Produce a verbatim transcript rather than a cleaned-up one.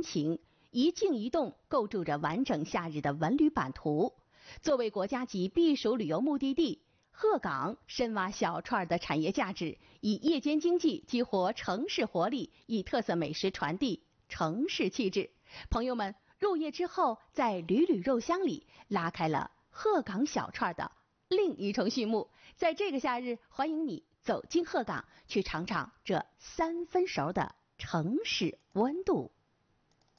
情，一静一动构筑着完整夏日的文旅版图。作为国家级避暑旅游目的地，鹤岗深挖小串的产业价值，以夜间经济激活城市活力，以特色美食传递城市气质。朋友们，入夜之后，在缕缕肉香里拉开了鹤岗小串的另一重序幕。在这个夏日，欢迎你走进鹤岗，去尝尝这三分熟的城市温度。